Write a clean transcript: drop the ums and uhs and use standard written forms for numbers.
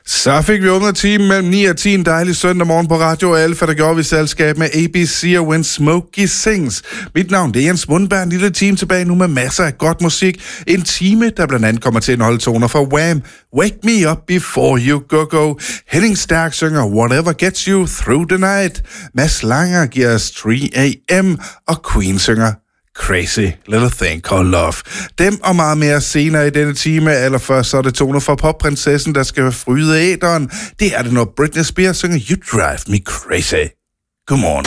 Så fik vi åbnet timen mellem 9 og 10 en dejlig søndag morgen på Radio Alfa, der gjorde vi selskab med ABC og When Smokey Sings. Mit navn det er Jens Mundberg, en lille time tilbage nu med masser af godt musik. En time, der blandt andet kommer til at indeholde toner fra Wham, Wake Me Up Before You Go. Henning Stærk synger Whatever Gets You Through the Night. Mads Langer giver os 3 AM, og Queen synger Crazy Little Thing Called Love. Dem og meget mere senere i denne time. Allerførst så er det toner fra popprinsessen, der skal fryde æteren. Det er det, når Britney Spears synger You Drive Me Crazy. Godmorgen.